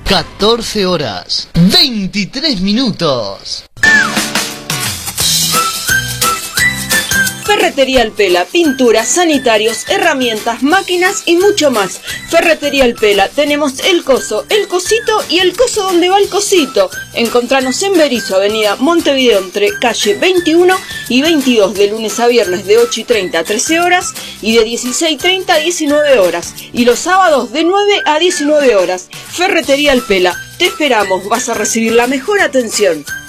14 horas, 23 minutos. Ferretería El Pela, pinturas, sanitarios, herramientas, máquinas y mucho más. Ferretería El Pela, tenemos el coso, el cosito y el coso donde va el cosito. Encontranos en Berisso, avenida Montevideo, entre calle 21 y 22, de lunes a viernes de 8:30 a 13 horas y de 16:30 a 19 horas. Y los sábados de 9 a 19 horas. Ferretería El Pela, te esperamos, vas a recibir la mejor atención.